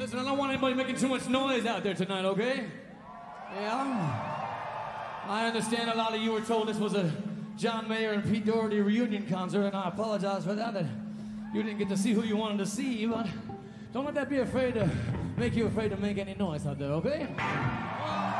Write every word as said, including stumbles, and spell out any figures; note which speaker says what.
Speaker 1: Listen, I don't want anybody making too much noise out there tonight, okay? Yeah? I understand a lot of you were told this was a John Mayer and Pete Doherty reunion concert, and I apologize for that, that you didn't get to see who you wanted to see, but don't let that be afraid to make you afraid to make any noise out there, okay?